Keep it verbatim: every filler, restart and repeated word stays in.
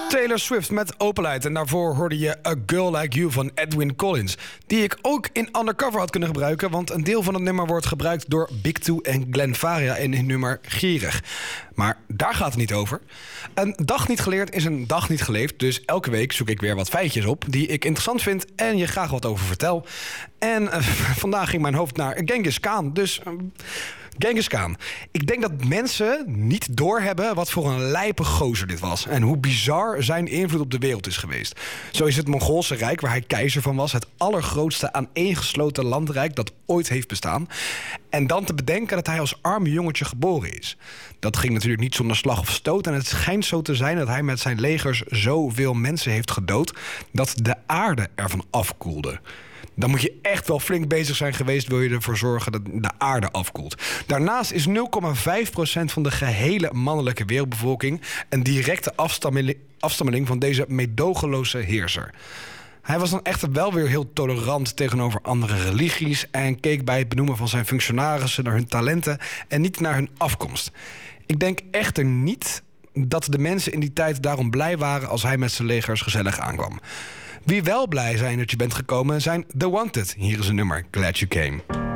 Taylor Swift met Opalite. En daarvoor hoorde je A Girl Like You van Edwin Collins. Die ik ook in Undercover had kunnen gebruiken. Want een deel van het nummer wordt gebruikt door Big Two en Glenn Faria in hun nummer Gierig. Maar daar gaat het niet over. Een dag niet geleerd is een dag niet geleefd. Dus elke week zoek ik weer wat feitjes op die ik interessant vind en je graag wat over vertel. En uh, vandaag ging mijn hoofd naar Genghis Khan. Dus... Uh, Genghis Khan. Ik denk dat mensen niet doorhebben wat voor een lijpe gozer dit was. En hoe bizar zijn invloed op de wereld is geweest. Zo is het Mongoolse Rijk, waar hij keizer van was, het allergrootste aaneengesloten landrijk dat ooit heeft bestaan. En dan te bedenken dat hij als arm jongetje geboren is. Dat ging natuurlijk niet zonder slag of stoot. En het schijnt zo te zijn dat hij met zijn legers zoveel mensen heeft gedood dat de aarde ervan afkoelde. Dan moet je echt wel flink bezig zijn geweest, wil je ervoor zorgen dat de aarde afkoelt. Daarnaast is nul komma vijf procent van de gehele mannelijke wereldbevolking een directe afstammeling, afstammeling van deze meedogenloze heerser. Hij was dan echter wel weer heel tolerant tegenover andere religies en keek bij het benoemen van zijn functionarissen naar hun talenten en niet naar hun afkomst. Ik denk echter niet dat de mensen in die tijd daarom blij waren als hij met zijn legers gezellig aankwam. Wie wel blij zijn dat je bent gekomen zijn The Wanted. Hier is een nummer, Glad You Came.